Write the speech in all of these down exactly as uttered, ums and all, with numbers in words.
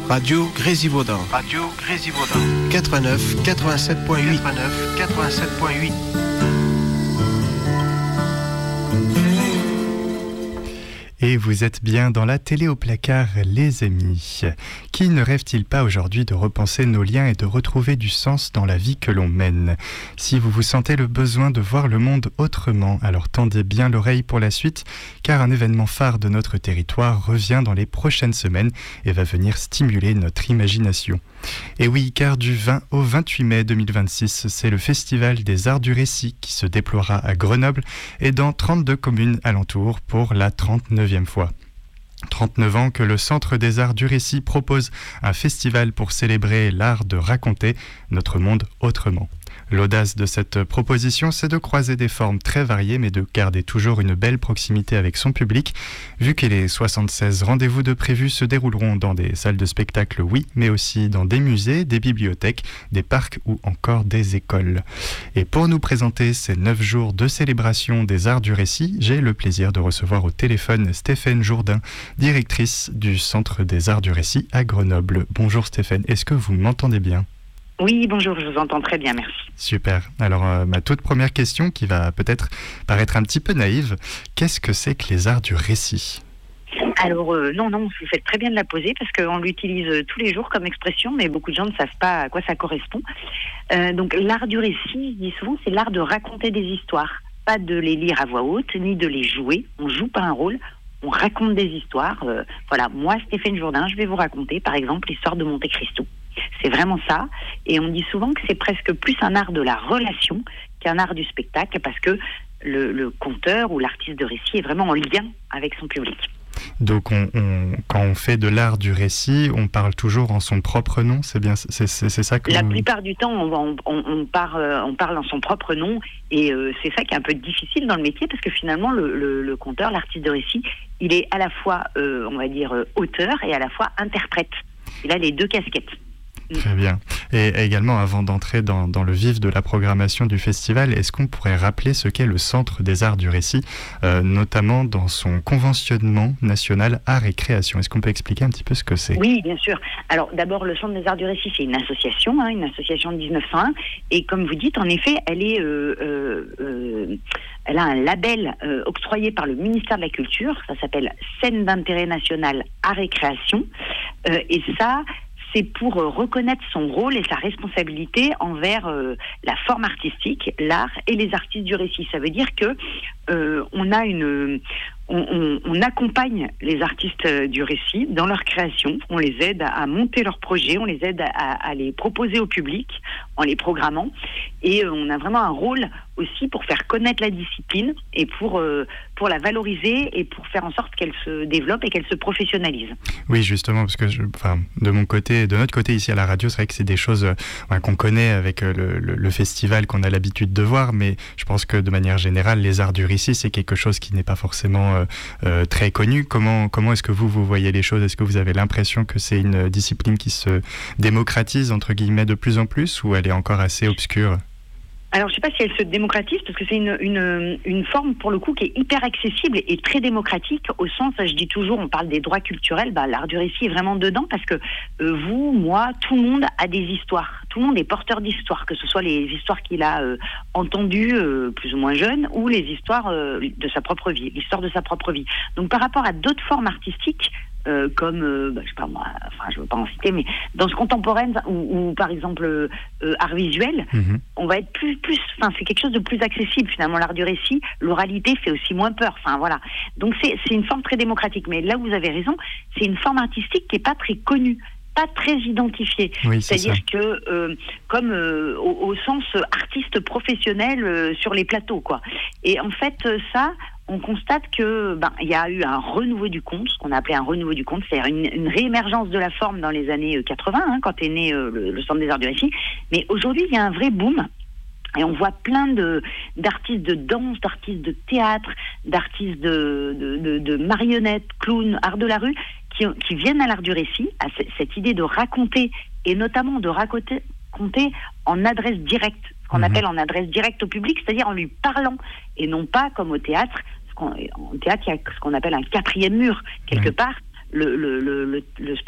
Radio Grésivaudan. Radio Grésivaudan. quatre-vingt-neuf quatre-vingt-sept point huit. quatre-vingt-neuf quatre-vingt-sept point huit. Et vous êtes bien dans la télé au placard, les amis. Qui ne rêve-t-il pas aujourd'hui de repenser nos liens et de retrouver du sens dans la vie que l'on mène ? Si vous vous sentez le besoin de voir le monde autrement, alors tendez bien l'oreille pour la suite, car un événement phare de notre territoire revient dans les prochaines semaines et va venir stimuler notre imagination. Et oui, car du vingt au vingt-huit mai deux mille vingt-six, c'est le Festival des Arts du Récit qui se déploiera à Grenoble et dans trente-deux communes alentours pour la trente-neuvième fois. trente-neuf ans que le Centre des Arts du Récit propose un festival pour célébrer l'art de raconter notre monde autrement. L'audace de cette proposition, c'est de croiser des formes très variées, mais de garder toujours une belle proximité avec son public, vu que les soixante-seize rendez-vous de prévus se dérouleront dans des salles de spectacle, oui, mais aussi dans des musées, des bibliothèques, des parcs ou encore des écoles. Et pour nous présenter ces neuf jours de célébration des arts du récit, j'ai le plaisir de recevoir au téléphone Stéphane Jourdain, directrice du Centre des Arts du Récit à Grenoble. Bonjour Stéphane, est-ce que vous m'entendez bien ? Oui, bonjour, je vous entends très bien, merci. Super. Alors, euh, ma toute première question, qui va peut-être paraître un petit peu naïve, qu'est-ce que c'est que les arts du récit ? Alors, euh, non, non, vous faites très bien de la poser, parce qu'on l'utilise tous les jours comme expression, mais beaucoup de gens ne savent pas à quoi ça correspond. Euh, donc, l'art du récit, je dis souvent, c'est l'art de raconter des histoires. Pas de les lire à voix haute, ni de les jouer. On ne joue pas un rôle, on raconte des histoires. Euh, voilà, moi, Stéphane Jourdain, je vais vous raconter, par exemple, l'histoire de Monte Cristo. C'est vraiment ça, et on dit souvent que c'est presque plus un art de la relation qu'un art du spectacle, parce que le, le conteur ou l'artiste de récit est vraiment en lien avec son public. Donc on, on, quand on fait de l'art du récit, on parle toujours en son propre nom, c'est bien, c'est, c'est, c'est ça que La vous... plupart du temps, on, on, on, parle, on parle en son propre nom, et euh, c'est ça qui est un peu difficile dans le métier, parce que finalement le, le, le conteur, l'artiste de récit, il est à la fois, euh, on va dire, euh, auteur et à la fois interprète. Il a les deux casquettes. Très bien. Et également, avant d'entrer dans, dans le vif de la programmation du festival, est-ce qu'on pourrait rappeler ce qu'est le Centre des Arts du Récit, euh, notamment dans son conventionnement national Art et Création ? Est-ce qu'on peut expliquer un petit peu ce que c'est ? Oui, bien sûr. Alors d'abord, le Centre des Arts du Récit, c'est une association, hein, une association de dix-neuf cent un, et comme vous dites, en effet, elle est, euh, euh, euh, elle a un label euh, octroyé par le ministère de la Culture. Ça s'appelle Scène d'intérêt national Art et Création, euh, et ça. C'est pour euh, reconnaître son rôle et sa responsabilité envers euh, la forme artistique, l'art et les artistes du récit. Ça veut dire que euh, on a une, on, on, on accompagne les artistes euh, du récit dans leur création. On les aide à, à monter leurs projets, on les aide à, à les proposer au public en les programmant. Et euh, on a vraiment un rôle aussi pour faire connaître la discipline et pour euh, pour la valoriser et pour faire en sorte qu'elle se développe et qu'elle se professionnalise. Oui, justement, parce que je, enfin, de mon côté, de notre côté ici à la radio, c'est vrai que c'est des choses euh, ouais, qu'on connaît avec euh, le, le, le festival qu'on a l'habitude de voir, mais je pense que de manière générale, les arts du récit, c'est quelque chose qui n'est pas forcément euh, euh, très connu. Comment comment est-ce que vous vous voyez les choses ? Est-ce que vous avez l'impression que c'est une discipline qui se démocratise entre guillemets de plus en plus, ou elle est encore assez obscure ? Alors, je ne sais pas si elle se démocratise, parce que c'est une, une, une forme, pour le coup, qui est hyper accessible et très démocratique, au sens, je dis toujours, on parle des droits culturels, bah, l'art du récit est vraiment dedans, parce que euh, vous, moi, tout le monde a des histoires. Tout le monde est porteur d'histoires, que ce soit les histoires qu'il a euh, entendues, euh, plus ou moins jeunes, ou les histoires euh, de sa propre vie, l'histoire de sa propre vie. Donc, par rapport à d'autres formes artistiques, Euh, comme, euh, bah, je sais pas moi, enfin je ne veux pas en citer, mais danse contemporaine ou, ou par exemple euh, art visuel, mmh. on va être plus, plus, enfin c'est quelque chose de plus accessible finalement, l'art du récit, l'oralité fait aussi moins peur, enfin voilà. Donc c'est, c'est une forme très démocratique, mais là vous avez raison, c'est une forme artistique qui n'est pas très connue, pas très identifiée. Oui, c'est-à-dire c'est que euh, comme euh, au, au sens artiste professionnel euh, sur les plateaux quoi. Et en fait euh, ça on constate que ben il y a eu un renouveau du conte, ce qu'on a appelé un renouveau du conte, c'est-à-dire une, une réémergence de la forme dans les années quatre-vingts, hein, quand est né euh, le, le Centre des Arts du Récit. Mais aujourd'hui, il y a un vrai boom. Et on voit plein de, d'artistes de danse, d'artistes de théâtre, d'artistes de, de, de, de marionnettes, clowns, art de la rue, qui, qui viennent à l'art du récit, à c- cette idée de raconter, et notamment de raconter, raconter en adresse directe, ce qu'on mmh. appelle en adresse directe au public, c'est-à-dire en lui parlant, et non pas comme au théâtre. En théâtre, il y a ce qu'on appelle un quatrième mur. Quelque oui. part, le, le, le, le,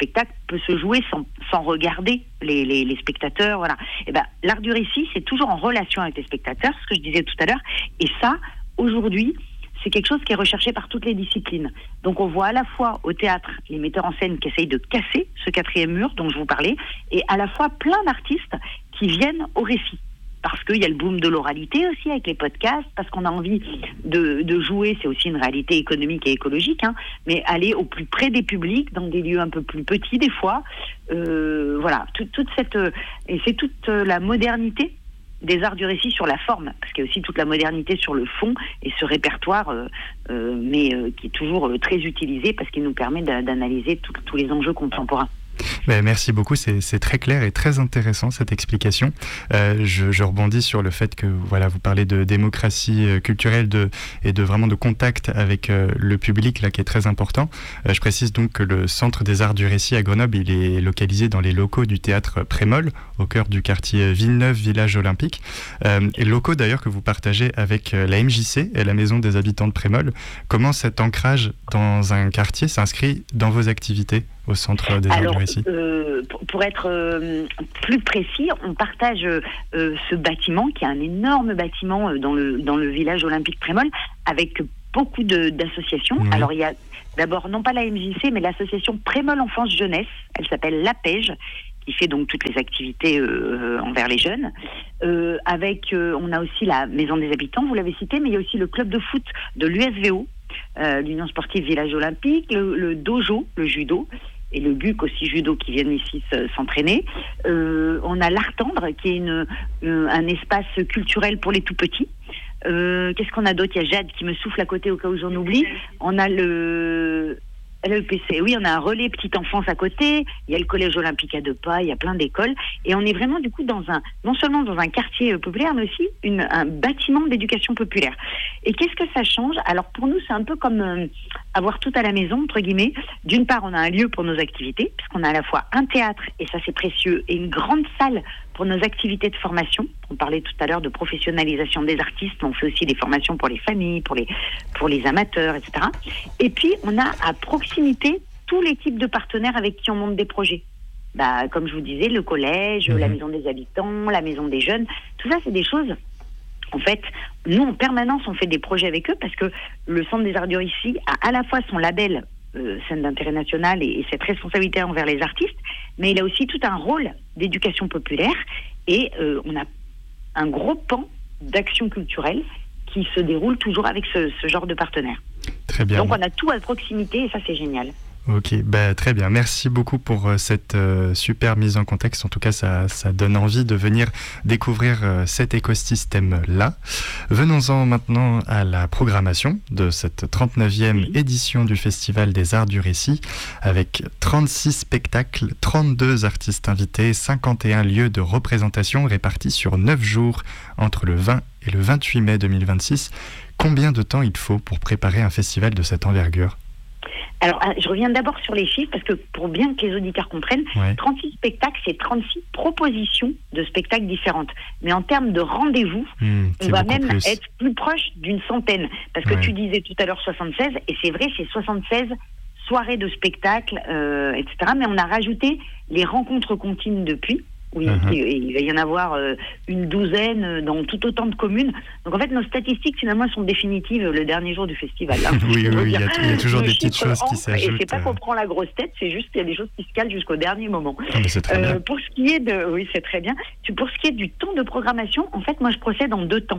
spectacle peut se jouer sans, sans regarder les, les, les spectateurs. Voilà. Et ben, l'art du récit, c'est toujours en relation avec les spectateurs, ce que je disais tout à l'heure. Et ça, aujourd'hui, c'est quelque chose qui est recherché par toutes les disciplines. Donc on voit à la fois au théâtre les metteurs en scène qui essayent de casser ce quatrième mur dont je vous parlais, et à la fois plein d'artistes qui viennent au récit. Parce qu'il y a le boom de l'oralité aussi avec les podcasts, parce qu'on a envie de, de jouer, c'est aussi une réalité économique et écologique, hein, mais aller au plus près des publics, dans des lieux un peu plus petits des fois. Euh, voilà, toute, toute cette, et c'est toute la modernité des arts du récit sur la forme, parce qu'il y a aussi toute la modernité sur le fond, et ce répertoire, euh, euh, mais euh, qui est toujours euh, très utilisé, parce qu'il nous permet d'a- d'analyser tout, tous les enjeux contemporains. Ben, merci beaucoup, c'est, c'est très clair et très intéressant cette explication. Euh, je, je rebondis sur le fait que voilà, vous parlez de démocratie euh, culturelle de, et de vraiment de contact avec euh, le public là, qui est très important. Euh, je précise donc que le Centre des Arts du Récit à Grenoble, il est localisé dans les locaux du théâtre Prémol, au cœur du quartier Villeneuve, village olympique. Euh, et locaux d'ailleurs que vous partagez avec euh, la M J C et la Maison des habitants de Prémol. Comment cet ancrage dans un quartier s'inscrit dans vos activités au Centre des Alors, Arts du Récit? euh, pour, pour être euh, plus précis, on partage euh, ce bâtiment, qui est un énorme bâtiment euh, dans, le, dans le village olympique Prémol, avec beaucoup de, d'associations. Oui. Alors, il y a d'abord, non pas la M J C, mais l'association Prémol Enfance Jeunesse, elle s'appelle l'APEJ, qui fait donc toutes les activités euh, envers les jeunes. Euh, avec, euh, on a aussi la Maison des habitants, vous l'avez cité, mais il y a aussi le club de foot de l'U S V O, euh, l'Union sportive village olympique, le, le dojo, le judo, et le G U C aussi judo qui viennent ici s'entraîner. Euh, on a l'Artendre qui est une, une, un espace culturel pour les tout petits. Euh, qu'est-ce qu'on a d'autre? Il y a Jade qui me souffle à côté au cas où j'en oublie. On a le... Le P C, oui, on a un relais petite enfance à côté, il y a le collège olympique à deux pas, il y a plein d'écoles, et on est vraiment du coup dans un, non seulement dans un quartier populaire, mais aussi une, un bâtiment d'éducation populaire. Et qu'est-ce que ça change? Alors pour nous, c'est un peu comme euh, avoir tout à la maison, entre guillemets. D'une part, on a un lieu pour nos activités, puisqu'on a à la fois un théâtre, et ça c'est précieux, et une grande salle pour nos activités de formation. On parlait tout à l'heure de professionnalisation des artistes, mais on fait aussi des formations pour les familles, pour les, pour les amateurs, et cetera. Et puis, on a à proximité tous les types de partenaires avec qui on monte des projets. Bah, comme je vous disais, le collège, mmh. la maison des habitants, la maison des jeunes, tout ça, c'est des choses... En fait, nous, en permanence, on fait des projets avec eux parce que le Centre des Arts du Récit a à la fois son label euh, scène d'intérêt national et, et cette responsabilité envers les artistes, mais il a aussi tout un rôle d'éducation populaire et euh, on a un gros pan d'action culturelle qui se déroule toujours avec ce, ce genre de partenaires. Très bien. Donc on a tout à proximité et ça c'est génial. Ok, bah, très bien. Merci beaucoup pour euh, cette euh, super mise en contexte. En tout cas, ça, ça donne envie de venir découvrir euh, cet écosystème-là. Venons-en maintenant à la programmation de cette trente-neuvième oui. édition du Festival des Arts du Récit, avec trente-six spectacles, trente-deux artistes invités, cinquante et un lieux de représentation répartis sur neuf jours entre le vingt et le vingt-huit mai deux mille vingt-six. Combien de temps il faut pour préparer un festival de cette envergure ? Alors, je reviens d'abord sur les chiffres, parce que pour bien que les auditeurs comprennent, ouais. trente-six spectacles, c'est trente-six propositions de spectacles différentes. Mais en termes de rendez-vous, mmh, on va même plus. être plus proche d'une centaine. Parce que ouais. tu disais tout à l'heure soixante-seize, et c'est vrai, c'est soixante-seize soirées de spectacles, euh, et cetera. Mais on a rajouté les rencontres continues depuis. Oui, uh-huh. il va y en avoir euh, une douzaine dans tout autant de communes. Donc en fait, nos statistiques finalement sont définitives le dernier jour du festival. Hein, oui, oui, il y, a, il y a toujours des petites choses qui s'ajoutent. Et c'est pas qu'on prend la grosse tête, c'est juste qu'il y a des choses qui se calent jusqu'au dernier moment. Ah, mais c'est très euh, bien. Pour ce qui est de, oui, c'est très bien. Pour ce qui est du temps de programmation, en fait, moi, je procède en deux temps.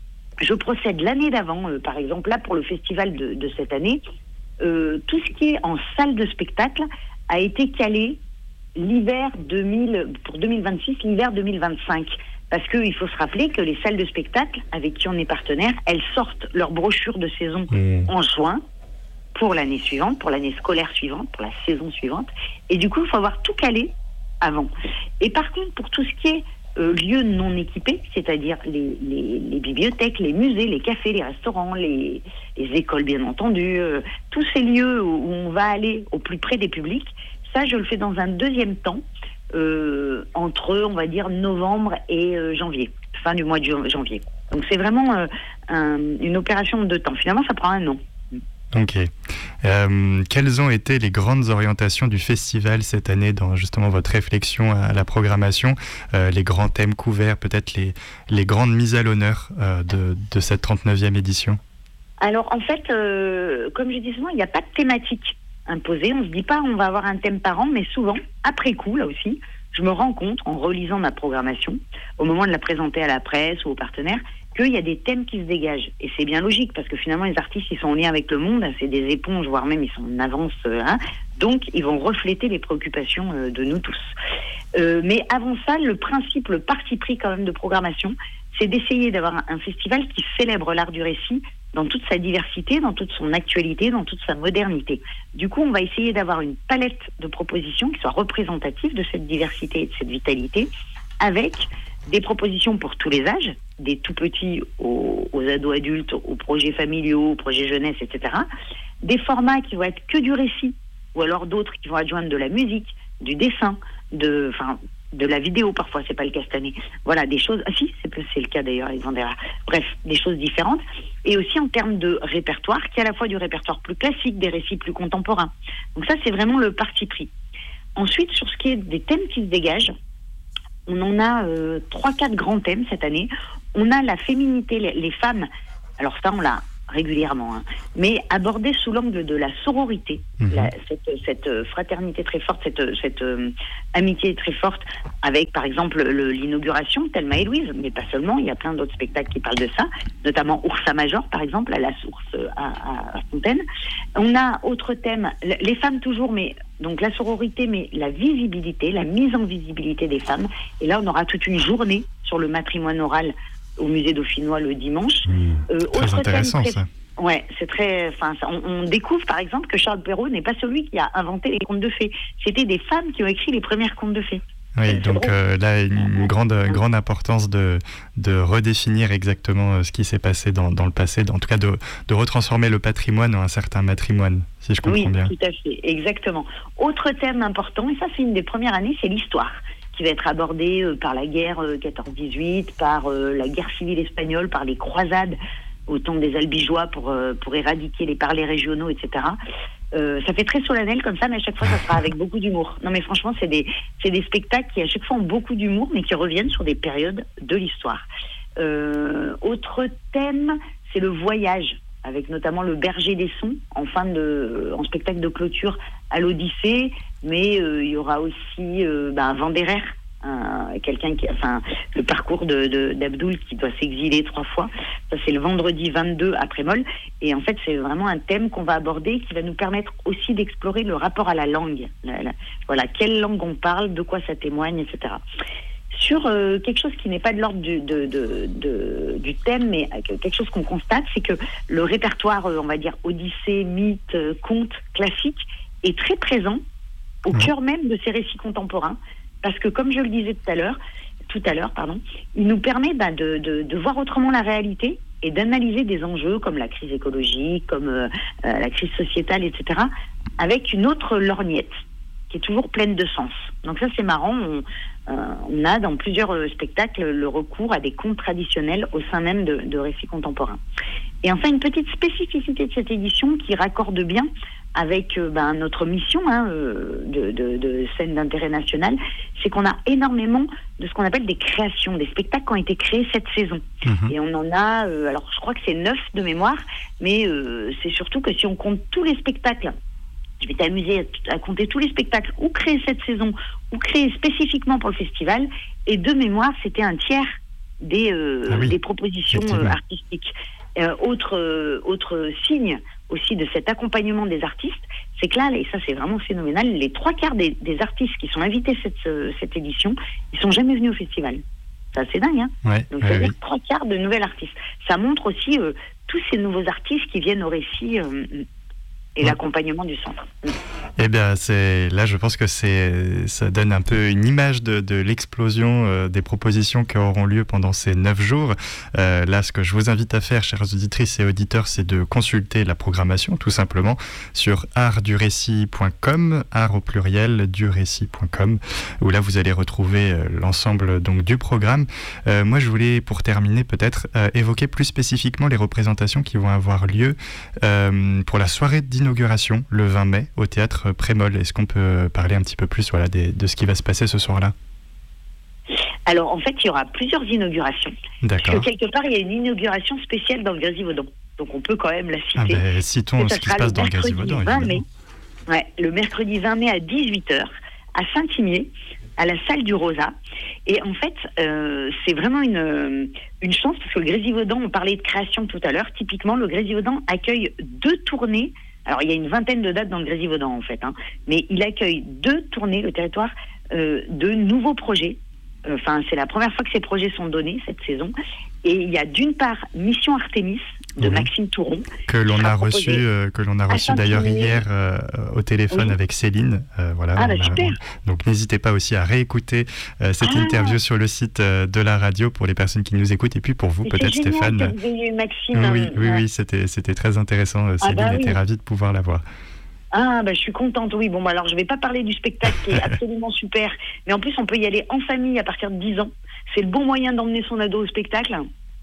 Je procède l'année d'avant, euh, par exemple, là pour le festival de, de cette année, euh, tout ce qui est en salle de spectacle a été calé. L'hiver deux mille, pour deux mille vingt-six, l'hiver deux mille vingt-cinq. Parce qu'il faut se rappeler que les salles de spectacle avec qui on est partenaire, elles sortent leur brochure de saison mmh. en juin pour l'année suivante, pour l'année scolaire suivante, pour la saison suivante. Et du coup, il faut avoir tout calé avant. Et par contre, pour tout ce qui est euh, lieux non équipés, c'est-à-dire les, les, les bibliothèques, les musées, les cafés, les restaurants, les, les écoles bien entendu, euh, tous ces lieux où, où on va aller au plus près des publics, ça, je le fais dans un deuxième temps, euh, entre, on va dire, novembre et euh, janvier, fin du mois de janvier. Donc, c'est vraiment euh, un, une opération de deux temps. Finalement, ça prend un an. Ok. Euh, quelles ont été les grandes orientations du festival cette année dans justement votre réflexion à la programmation, euh, les grands thèmes couverts, peut-être les, les grandes mises à l'honneur euh, de, de cette trente-neuvième édition? Alors en fait, euh, comme je dis souvent, il n'y a pas de thématique imposée. On ne se dit pas on va avoir un thème par an, mais souvent, après coup, là aussi, je me rends compte en relisant ma programmation, au moment de la présenter à la presse ou aux partenaires, qu'il y a des thèmes qui se dégagent. Et c'est bien logique, parce que finalement, les artistes, ils sont en lien avec le monde, c'est des éponges, voire même ils sont en avance. Euh, hein, donc, ils vont refléter les préoccupations euh, de nous tous. Euh, mais avant ça, le principe, le parti pris quand même de programmation, c'est d'essayer d'avoir un, un festival qui célèbre l'art du récit dans toute sa diversité, dans toute son actualité, dans toute sa modernité. Du coup, on va essayer d'avoir une palette de propositions qui soit représentative de cette diversité et de cette vitalité, avec des propositions pour tous les âges, des tout petits aux, aux ados adultes, aux projets familiaux, aux projets jeunesse, et cetera. Des formats qui vont être que du récit, ou alors d'autres qui vont adjoindre de la musique, du dessin, de, enfin, de la vidéo parfois, c'est pas le cas cette année. Voilà, des choses, ah si, c'est, c'est le cas d'ailleurs avec Vandera. Bref, des choses différentes. Et aussi en termes de répertoire, qui est à la fois du répertoire plus classique, des récits plus contemporains. Donc ça, c'est vraiment le parti pris. Ensuite, sur ce qui est des thèmes qui se dégagent, on en a euh, trois, quatre grands thèmes cette année. On a la féminité, les, les femmes. Alors ça, on l'a régulièrement, hein, mais abordé sous l'angle de la sororité, mmh. la, cette, cette fraternité très forte, cette, cette euh, amitié très forte, avec par exemple le, l'inauguration Thelma et Louise, mais pas seulement, il y a plein d'autres spectacles qui parlent de ça, notamment Oursa Major par exemple, à la source à, à, à Fontaine. On a autre thème, les femmes toujours, mais donc la sororité, mais la visibilité, la mise en visibilité des femmes. Et là, on aura toute une journée sur le matrimoine oral au musée dauphinois le dimanche. Mmh, euh, très intéressant, très... ça. Ouais, c'est très. Enfin, on, on découvre par exemple que Charles Perrault n'est pas celui qui a inventé les contes de fées. C'était des femmes qui ont écrit les premières contes de fées. Oui, donc euh, là, une, une grande, grande importance de, de redéfinir exactement ce qui s'est passé dans, dans le passé, en tout cas de, de retransformer le patrimoine en un certain matrimoine, si je comprends oui, bien. Oui, tout à fait, exactement. Autre thème important, et ça c'est une des premières années, c'est l'histoire, qui va être abordée euh, par la guerre euh, quatorze dix-huit, par euh, la guerre civile espagnole, par les croisades au temps des Albigeois pour, euh, pour éradiquer les parlers régionaux, et cetera. Euh, ça fait très solennel comme ça, mais à chaque fois, ça sera avec beaucoup d'humour. Non, mais franchement, c'est des, c'est des spectacles qui, à chaque fois, ont beaucoup d'humour, mais qui reviennent sur des périodes de l'histoire. Euh, autre thème, c'est le voyage, avec notamment le Berger des Sons, en fin de, en spectacle de clôture à l'Odyssée, mais euh, il y aura aussi euh, ben, Vandera, un, quelqu'un qui, enfin, le parcours de, de, d'Abdoul qui doit s'exiler trois fois. Ça, c'est le vendredi vingt-deux après Molles. Et en fait, c'est vraiment un thème qu'on va aborder qui va nous permettre aussi d'explorer le rapport à la langue. La, la, voilà, quelle langue on parle, de quoi ça témoigne, et cetera. Sur euh, quelque chose qui n'est pas de l'ordre du, de, de, de, du thème, mais quelque chose qu'on constate, c'est que le répertoire, euh, on va dire, Odyssée, mythe, euh, conte, classique, est très présent au mmh. cœur même de ces récits contemporains. Parce que, comme je le disais tout à l'heure, tout à l'heure, pardon, il nous permet bah, de, de, de voir autrement la réalité et d'analyser des enjeux comme la crise écologique, comme euh, euh, la crise sociétale, et cetera, avec une autre lorgnette qui est toujours pleine de sens. Donc ça, c'est marrant. On, euh, on a dans plusieurs euh, spectacles le recours à des contes traditionnels au sein même de, de récits contemporains. Et enfin, une petite spécificité de cette édition qui raccorde bien avec euh, ben, notre mission hein, euh, de, de, de scène d'intérêt national, c'est qu'on a énormément de ce qu'on appelle des créations, des spectacles qui ont été créés cette saison. Mmh. Et on en a, euh, alors je crois que c'est neuf de mémoire, mais euh, c'est surtout que si on compte tous les spectacles, je vais t'amuser à, à compter tous les spectacles ou créés cette saison, ou créés spécifiquement pour le festival, et de mémoire, c'était un tiers des, euh, ah oui, des propositions euh, artistiques. Euh, autre, euh, autre signe aussi de cet accompagnement des artistes, c'est que là, et ça c'est vraiment phénoménal, les trois quarts des, des artistes qui sont invités cette, euh, cette édition, ils sont jamais venus au festival. C'est assez dingue, hein. Ouais, donc ouais, c'est-à-dire ouais. trois quarts de nouveaux artistes. Ça montre aussi euh, tous ces nouveaux artistes qui viennent au récit euh, et ouais. l'accompagnement du centre. Eh bien, c'est, là, je pense que c'est, ça donne un peu une image de, de l'explosion euh, des propositions qui auront lieu pendant ces neuf jours. Euh, là, ce que je vous invite à faire, chères auditrices et auditeurs, c'est de consulter la programmation, tout simplement, sur art du récit point com, art au pluriel, du récit point com, où là, vous allez retrouver euh, l'ensemble donc, du programme. Euh, moi, je voulais, pour terminer, peut-être euh, évoquer plus spécifiquement les représentations qui vont avoir lieu euh, pour la soirée d'inauguration, le vingt mai, au théâtre Prémol. Est-ce qu'on peut parler un petit peu plus voilà, des, de ce qui va se passer ce soir-là ? Alors, en fait, il y aura plusieurs inaugurations. D'accord. Parce que quelque part, il y a une inauguration spéciale dans le Grésivaudan. Donc, on peut quand même la citer. Ah ben, citons ce qui se passe dans le Grésivaudan, évidemment. Ouais, le mercredi vingt mai à dix-huit heures, à Saint-Imier, à la salle du Rosa. Et en fait, euh, c'est vraiment une, une chance, parce que le Grésivaudan, on parlait de création tout à l'heure, typiquement, le Grésivaudan accueille deux tournées. Alors, il y a une vingtaine de dates dans le Grésivaudan, en fait, hein, mais il accueille deux tournées, le territoire, euh, de nouveaux projets. Enfin, euh, c'est la première fois que ces projets sont donnés, cette saison. Et il y a d'une part Mission Artémis, de mmh. Maxime Touron. Que l'on a reçu, euh, que l'on a reçu d'ailleurs hier euh, au téléphone oui. avec Céline. Euh, voilà, ah, bah, a, super. Donc, n'hésitez pas aussi à réécouter euh, cette ah. interview sur le site euh, de la radio pour les personnes qui nous écoutent. Et puis pour vous, peut-être, génial, Stéphane. Que vous ayez eu Maxime, oui, hein, oui, ouais. oui, c'était, c'était très intéressant. Céline ah bah, était oui. ravie de pouvoir la voir. Ah, bah, je suis contente, oui. Bon, bah, alors, je ne vais pas parler du spectacle qui est absolument super. Mais en plus, on peut y aller en famille à partir de dix ans. C'est le bon moyen d'emmener son ado au spectacle.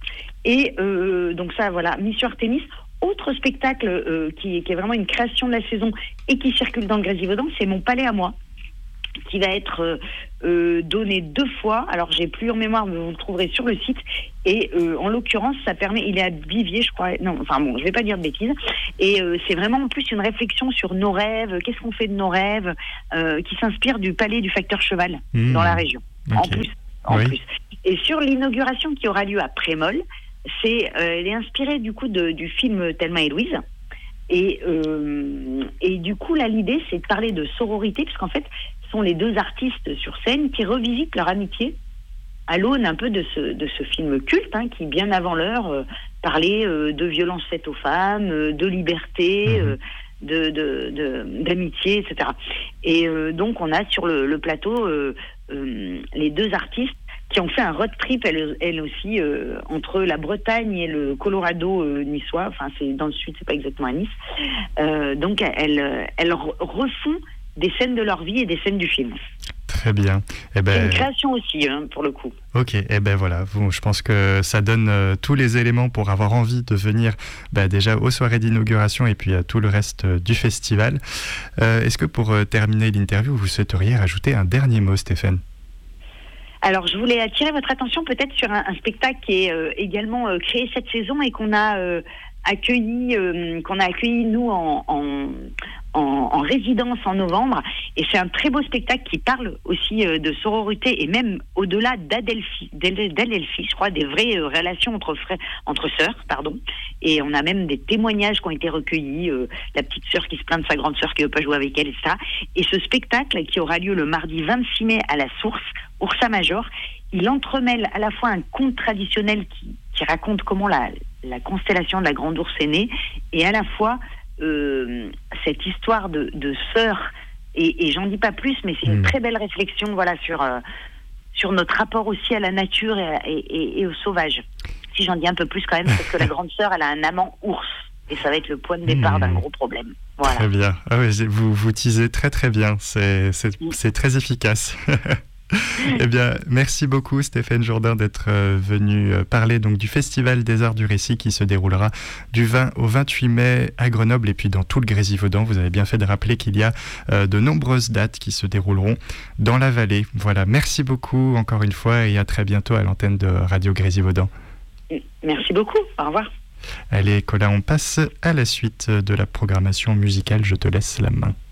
Et euh, donc ça, voilà, Mission Artémis. Autre spectacle euh, qui, qui est vraiment une création de la saison et qui circule dans le Grésivaudan, c'est Mon Palais à moi, qui va être euh, euh, donné deux fois. Alors, j'ai plus en mémoire, mais vous le trouverez sur le site. Et euh, en l'occurrence, ça permet, il est à Vivier, je crois. Non, enfin bon, je vais pas dire de bêtises. Et euh, c'est vraiment en plus une réflexion sur nos rêves, qu'est-ce qu'on fait de nos rêves, euh, qui s'inspire du palais du facteur Cheval mmh. dans la région. Okay. En plus, en oui. plus. Et sur l'inauguration qui aura lieu à Prémol, c'est, euh, elle est inspirée du coup de, du film Thelma et Louise. Et, euh, et du coup, là, l'idée, c'est de parler de sororité, puisqu'en fait, ce sont les deux artistes sur scène qui revisitent leur amitié à l'aune un peu de ce, de ce film culte, hein, qui, bien avant l'heure, euh, parlait euh, de violences faites aux femmes, euh, de liberté, mmh. euh, de, de, de, d'amitié, et cetera. Et euh, donc, on a sur le, le plateau euh, euh, les deux artistes qui ont fait un road trip, elles, elles aussi, euh, entre la Bretagne et le Colorado euh, niçois. Enfin, c'est dans le sud, c'est pas exactement à Nice. Euh, donc, elles, elles refont des scènes de leur vie et des scènes du film. Très bien. Eh ben... C'est une création aussi, hein, pour le coup. Ok, et eh ben voilà, bon, je pense que ça donne euh, tous les éléments pour avoir envie de venir bah, déjà aux soirées d'inauguration et puis à tout le reste euh, du festival. Euh, est-ce que pour euh, terminer l'interview, vous souhaiteriez rajouter un dernier mot, Stéphane ? Alors, je voulais attirer votre attention peut-être sur un, un spectacle qui est euh, également euh, créé cette saison et qu'on a euh, accueilli, euh, qu'on a accueilli nous en, en, en, en résidence en novembre. Et c'est un très beau spectacle qui parle aussi euh, de sororité et même au-delà d'Adelphi, d'Adelphi, je crois, des vraies euh, relations entre frères, entre sœurs, pardon. Et on a même des témoignages qui ont été recueillis, euh, la petite sœur qui se plaint de sa grande sœur qui ne veut pas jouer avec elle, et cetera. Et ce spectacle qui aura lieu le mardi vingt-six mai à la Source, Ursa Major, il entremêle à la fois un conte traditionnel qui, qui raconte comment la, la constellation de la Grande Ourse est née, et à la fois euh, cette histoire de, de sœurs, et, et j'en dis pas plus, mais c'est une mmh. très belle réflexion, voilà, sur, euh, sur notre rapport aussi à la nature et, et, et, et au sauvage. Si j'en dis un peu plus quand même, parce que la grande sœur, elle a un amant ours, et ça va être le point de départ mmh. d'un gros problème. Voilà. Très bien. Ah oui, vous, vous teasez très très bien, c'est, c'est, mmh. c'est très efficace. Eh bien, merci beaucoup Stéphane Jourdain d'être euh, venu euh, parler donc du Festival des Arts du Récit qui se déroulera du vingt au vingt-huit mai à Grenoble et puis dans tout le Grésivaudan. Vous avez bien fait de rappeler qu'il y a euh, de nombreuses dates qui se dérouleront dans la vallée. Voilà, merci beaucoup encore une fois et à très bientôt à l'antenne de Radio Grésivaudan. Merci beaucoup, au revoir. Allez Colin, on passe à la suite de la programmation musicale, je te laisse la main.